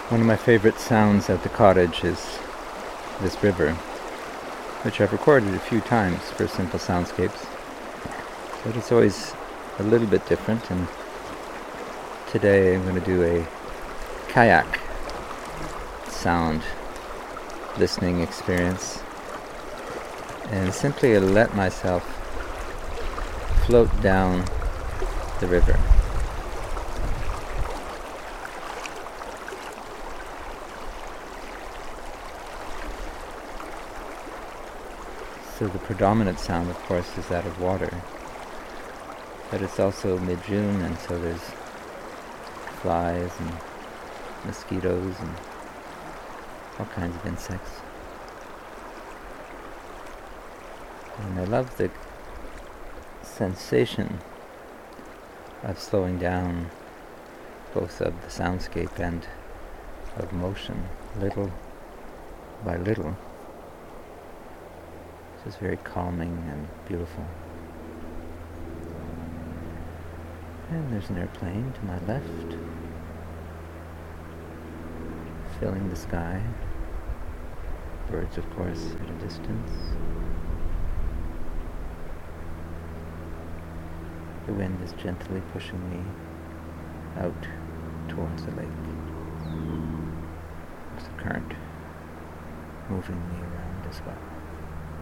One of my favorite sounds at the cottage is this river, which I've recorded a few times for Simple Soundscapes, but it's always a little bit different, and today I'm going to do a kayak sound listening experience and simply let myself float down the river. So the predominant sound, of course, is that of water, but it's also mid-June, and so there's flies and mosquitoes and all kinds of insects. And I love the sensation of slowing down, both of the soundscape and of motion, little by little. It's very calming and beautiful. And there's an airplane to my left, filling the sky. Birds, of course, at a distance. The wind is gently pushing me out towards the lake. There's the current moving me around as well.